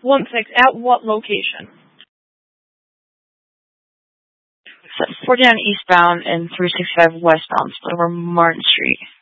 At what location? 49 eastbound and 365 westbound, split over Martin Street.